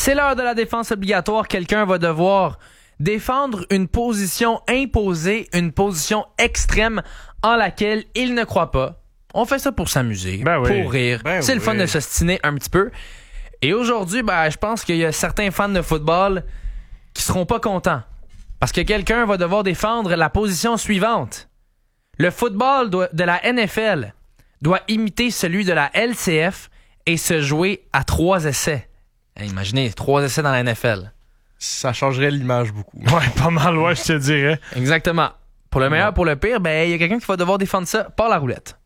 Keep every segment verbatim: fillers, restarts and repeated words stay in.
C'est l'heure de la défense obligatoire. Quelqu'un va devoir défendre une position imposée, une position extrême en laquelle il ne croit pas. On fait ça pour s'amuser, ben oui. pour rire. Ben c'est oui. le fun de s'ostiner un petit peu. Et aujourd'hui, ben, je pense qu'il y a certains fans de football qui seront pas contents. Parce que quelqu'un va devoir défendre la position suivante. Le football doit, de la N F L doit imiter celui de la L C F et se jouer à trois essais. Hey, imaginez, trois essais dans la N F L. Ça changerait l'image beaucoup. Ouais, pas mal, ouais, je te dirais. Exactement. Pour le meilleur, Ouais. pour le pire, ben il y a quelqu'un qui va devoir défendre ça par la roulette.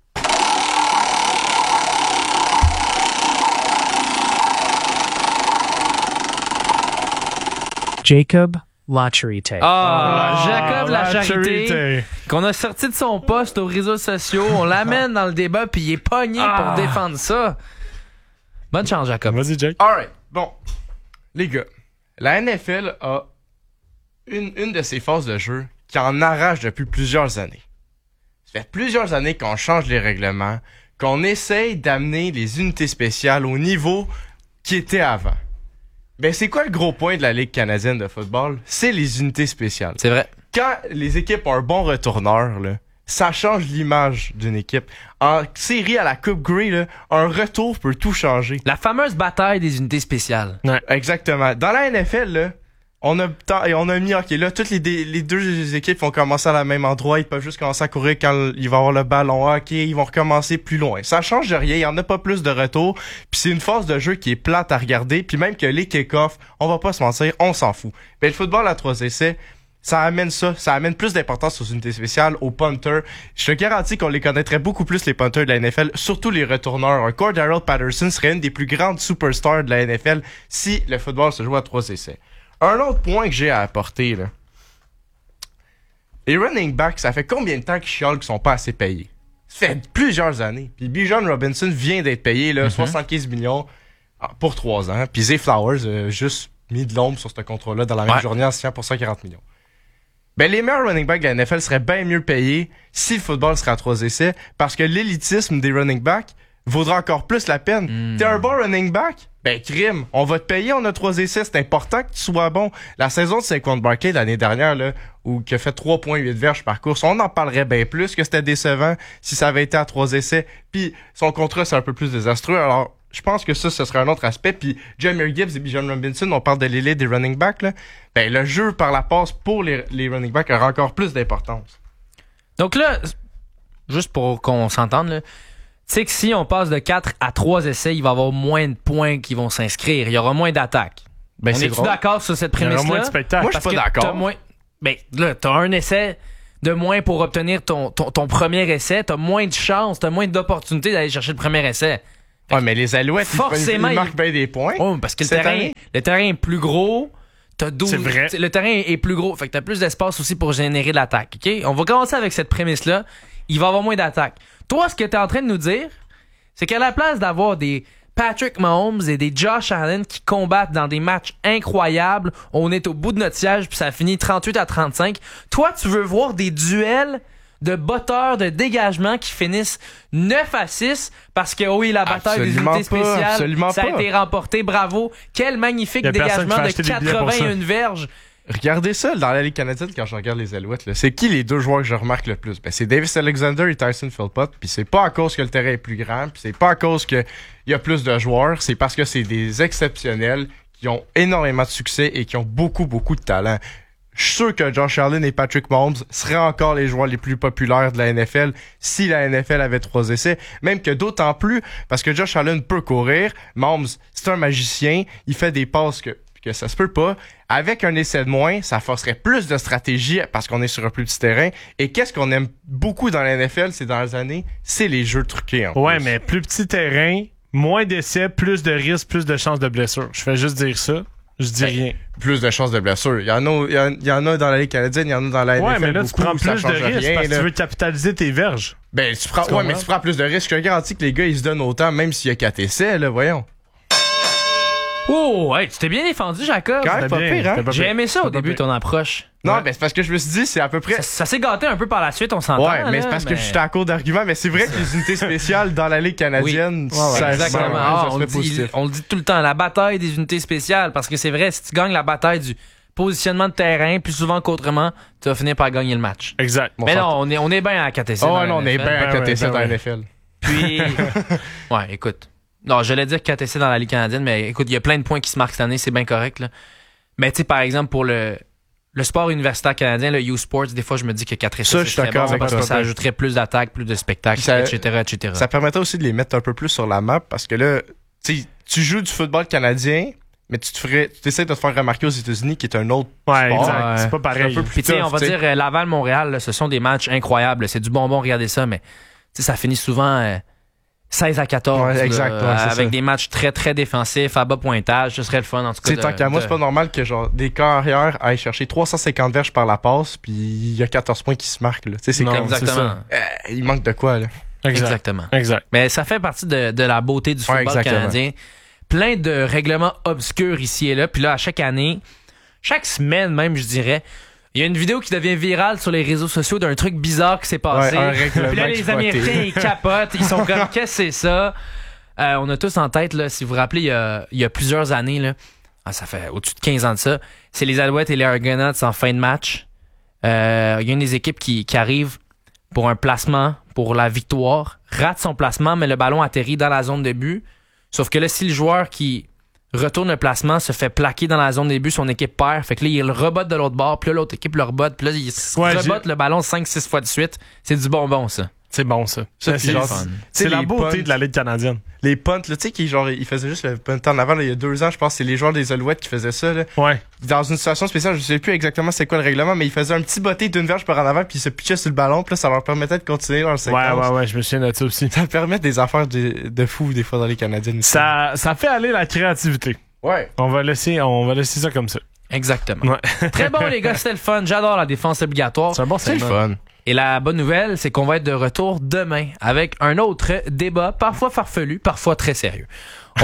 Jacob Lachorite. Ah, Jacob Ah, la la charité, charité. qu'on a sorti de son poste aux réseaux sociaux, on l'amène dans le débat puis il est pogné Ah. pour défendre ça. Bonne chance, Jacob. Vas-y, Jake. Alright, bon. Les gars, la N F L a une, une de ses phases de jeu qui en arrache depuis plusieurs années. Ça fait plusieurs années qu'on change les règlements, qu'on essaye d'amener les unités spéciales au niveau qui était avant. Ben, c'est quoi le gros point de la Ligue canadienne de football? C'est les unités spéciales. C'est vrai. Quand les équipes ont un bon retourneur, là, ça change l'image d'une équipe. En série à la Coupe Grey, là, un retour peut tout changer. La fameuse bataille des unités spéciales. Exactement. Dans la N F L, là, on a tant- et on a mis, ok, là, toutes les, dé- les deux équipes vont commencer à la même endroit. Ils peuvent juste commencer à courir quand il va avoir le ballon. Ok, ils vont recommencer plus loin. Ça change de rien. Il y en a pas plus de retour. Puis c'est une phase de jeu qui est plate à regarder. Puis même que les kick-offs, on va pas se mentir, on s'en fout. Mais le football à trois essais, ça amène ça. Ça amène plus d'importance aux unités spéciales, aux punters. Je te garantis qu'on les connaîtrait beaucoup plus, les punters de la N F L, surtout les retourneurs. Un Cordarrelle Patterson serait une des plus grandes superstars de la N F L si le football se joue à trois essais. Un autre point que j'ai à apporter, là. Les running backs, ça fait combien de temps qu'ils chiolent qu'ils sont pas assez payés? Ça fait plusieurs années. Puis Bijan Robinson vient d'être payé, là, Mm-hmm. soixante-quinze millions pour trois ans. Puis Zay Flowers a juste mis de l'ombre sur ce contrat-là dans la même Ouais. journée en signant pour cent quarante millions. Ben, les meilleurs running backs de la N F L seraient bien mieux payés si le football serait à trois essais, parce que l'élitisme des running backs vaudra encore plus la peine. Mm. T'es un bon running back? Ben, crime, on va te payer, on a trois essais, c'est important que tu sois bon. La saison de Saquon Barkley l'année dernière, là, où qui a fait trois virgule huit verges par course, on en parlerait bien plus que c'était décevant si ça avait été à trois essais. Puis son contrat, c'est un peu plus désastreux, alors je pense que ça, ce serait un autre aspect. Puis Jahmyr Gibbs et Bijan Robinson, on parle de l'élite des running backs, là. Ben, le jeu par la passe pour les, les running backs aura encore plus d'importance. Donc là, juste pour qu'on s'entende, là, tu sais que si on passe de quatre à trois essais, il va y avoir moins de points qui vont s'inscrire. Il y aura moins d'attaques. Ben, On c'est est-tu drôle. d'accord sur cette Il y aura moins de prémisse-là? spectacle. Moi, je suis Parce pas que d'accord. t'as moins... Ben, là, t'as un essai de moins pour obtenir ton, ton, ton premier essai. T'as moins de chances, t'as moins d'opportunités d'aller chercher le premier essai. Ouais, mais les Alouettes, ils- Forcément, ils, ils- marquent bien des points. Oh, parce que le Cette terrain, année? le terrain est plus gros. T'as douze, C'est vrai. Le terrain est plus gros. Fait que t'as plus d'espace aussi pour générer de l'attaque. OK? On va commencer avec cette prémisse-là. Il va y avoir moins d'attaques. Toi, ce que t'es en train de nous dire, c'est qu'à la place d'avoir des Patrick Mahomes et des Josh Allen qui combattent dans des matchs incroyables, on est au bout de notre siège puis ça finit trente-huit à trente-cinq. Toi, tu veux voir des duels de botteurs de dégagement qui finissent neuf à six parce que oui, la bataille Absolument des unités pas, spéciales, absolument ça a pas. été remporté. Bravo. Quel magnifique Y a personne dégagement qui fait de acheter des billets pour ça. quatre-vingt-un verges. Regardez ça dans la Ligue canadienne quand je regarde les Alouettes. Là. C'est qui les deux joueurs que je remarque le plus? Ben, c'est Davis Alexander et Tyson Philpott. Puis c'est pas à cause que le terrain est plus grand. Puis c'est pas à cause qu'il y a plus de joueurs. C'est parce que c'est des exceptionnels qui ont énormément de succès et qui ont beaucoup, beaucoup de talent. Je suis sûr que Josh Allen et Patrick Mahomes seraient encore les joueurs les plus populaires de la N F L si la N F L avait trois essais. Même que d'autant plus, parce que Josh Allen peut courir. Mahomes, c'est un magicien. Il fait des passes que, que ça se peut pas. Avec un essai de moins, ça forcerait plus de stratégie parce qu'on est sur un plus petit terrain. Et qu'est-ce qu'on aime beaucoup dans la N F L ces dernières années? C'est les jeux truqués. En Ouais, plus. mais plus petit terrain, moins d'essais, plus de risques, plus de chances de blessure. Je fais juste dire ça. Je dis Ben, rien. Plus de chances de blessure. Il y en a, il y en- il y en a dans la Ligue canadienne, il y en a dans la N F L. Ouais, mais là, tu beaucoup, prends ça plus de change risques rien, parce que là. tu veux capitaliser tes verges. Ben, tu prends, Tu ouais, mais comprends? tu prends plus de risques. Je te garantis que les gars, ils se donnent autant, même s'il y a quatre essais, là, voyons. Oh, hey, tu t'es bien défendu, Jacob. Quand même pas C'était bien, pire, hein? c'était pas J'ai pire. aimé ça au C'était pas début, pire. ton approche. Non, Ouais. mais c'est parce que je me suis dit, c'est à peu près. Ça, ça s'est gâté un peu par la suite, on s'entend. Ouais, mais là, c'est parce que mais- je suis à court d'arguments, mais c'est vrai que les unités spéciales dans la Ligue canadienne, Oui. Ouais, ouais, ça, exactement. ça, Ah, ça on, serait le dit, positif. on le dit tout le temps, la bataille des unités spéciales, parce que c'est vrai, si tu gagnes la bataille du positionnement de terrain, plus souvent qu'autrement, tu vas finir par gagner le match. Exact. Bon, mais ça- non, on est, on est bien à K T C. Oh, dans ouais, non, on la est N F L. bien à Ben côté ouais, ça ben dans la ouais. N F L. Puis, ouais, écoute. Non, j'allais dire K T C dans la Ligue canadienne, mais écoute, il y a plein de points qui se marquent cette année, c'est bien correct, là. Mais tu sais, par exemple, pour le, le sport universitaire canadien, le U-Sports, des fois, je me dis que K T C, Ça, c'est je suis très d'accord bon avec parce toi. que ça ajouterait plus d'attaques, plus de spectacles, Puis ça- et cetera, et cetera. Ça permettrait aussi de les mettre un peu plus sur la map parce que là, tu sais, tu joues du football canadien, mais tu te ferais, tu essaies de te faire remarquer aux États-Unis qui est un autre Ouais, sport. exact. Ouais. C'est pas pareil. C'est un peu Puis tu sais, tough, on va tu sais. dire euh, Laval-Montréal, là, ce sont des matchs incroyables. C'est du bonbon, regardez ça, mais tu sais, ça finit souvent euh, seize à quatorze. Ouais, là, exact, ouais, euh, c'est avec ça. des matchs très très défensifs, à bas pointage. Ce serait le fun en tout cas. Tu sais, de- tant qu'à moi, de- c'est pas normal que genre des carrières aillent chercher trois cent cinquante verges par la passe, puis il y a quatorze points qui se marquent. Là. Tu sais, c'est Non, comme Exactement. c'est euh, il manque de quoi là. Exact. Exactement. Exact. Mais ça fait partie de, de la beauté du Ouais, football exactement. canadien. Plein de règlements obscurs ici et là. Puis là, à chaque année, chaque semaine même, je dirais, il y a une vidéo qui devient virale sur les réseaux sociaux d'un truc bizarre qui s'est passé. Ouais, un règlement Puis là, les exploité. Américains, ils capotent. Ils sont comme, qu'est-ce que c'est ça? Euh, on a tous en tête, là, si vous vous rappelez, il y a, il y a plusieurs années, là, ah, ça fait au-dessus de quinze ans de ça, c'est les Alouettes et les Argonauts en fin de match. Euh, Il y a une des équipes qui, qui arrive pour un placement, pour la victoire, rate son placement, mais le ballon atterrit dans la zone de but. Sauf que là, si le joueur qui retourne le placement se fait plaquer dans la zone de but, son équipe perd. Fait que là, il le rebotte de l'autre bord, puis là, l'autre équipe le rebotte, puis là, il s- Ouais, rebotte j'ai- le ballon cinq six fois de suite. C'est du bonbon, ça. C'est bon, ça. Ça, C'est- puis c'est genre, fun. c'est la les beauté punts. de la Ligue canadienne. Les punts, là, tu sais, qui genre, ils faisaient juste le punt en avant, là, il y a deux ans, je pense, c'est les joueurs des Alouettes qui faisaient ça, là. Ouais. Dans une situation spéciale, je sais plus exactement c'est quoi le règlement, mais ils faisaient un petit botté d'une verge par en avant, puis ils se pitchaient sur le ballon, puis là, ça leur permettait de continuer leur séquence. Ouais, ouais, ouais, je me souviens de ça aussi. Ça permet des affaires de, de fou, des fois, dans les Canadiennes. aussi. Ça, ça fait aller la créativité. Ouais. On va laisser, on va laisser ça comme ça. Exactement. Ouais. Très bon, les gars, c'était le fun. J'adore la défense obligatoire. C'est un bon C'est le segment. fun. Et la bonne nouvelle, c'est qu'on va être de retour demain avec un autre débat, parfois farfelu, parfois très sérieux. On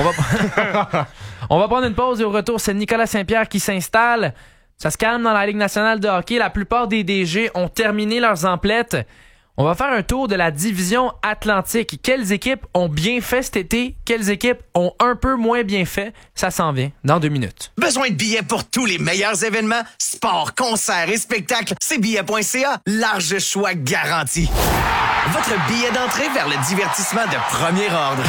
va, on va prendre une pause et au retour, c'est Nicolas Saint-Pierre qui s'installe. Ça se calme dans la Ligue nationale de hockey. La plupart des D G ont terminé leurs emplettes. On va faire un tour de la division Atlantique. Quelles équipes ont bien fait cet été? Quelles équipes ont un peu moins bien fait? Ça s'en vient dans deux minutes. Besoin de billets pour tous les meilleurs événements? Sports, concerts et spectacles, c'est billets point c a. Large choix garanti. Votre billet d'entrée vers le divertissement de premier ordre.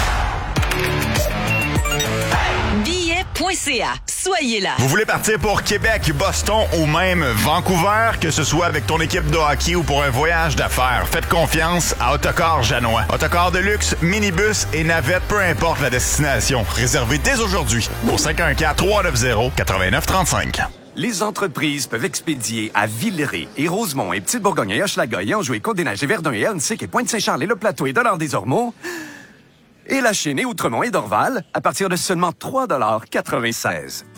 billets point c a. Soyez là. Vous voulez partir pour Québec, Boston ou même Vancouver, que ce soit avec ton équipe de hockey ou pour un voyage d'affaires, faites confiance à Autocar Janois. Autocar de luxe, minibus et navette, peu importe la destination. Réservez dès aujourd'hui au cinq un quatre, trois neuf zéro, neuf neuf trois cinq. Les entreprises peuvent expédier à Villeray et Rosemont et Petite-Bourgogne et Hochelaga et Anjou et Côte-des-Neiges et Verdun et Huntsic et Pointe-Saint-Charles et Le Plateau et Dollard-des-Ormeaux et la Chine et Outremont et Dorval à partir de seulement trois dollars quatre-vingt-seize.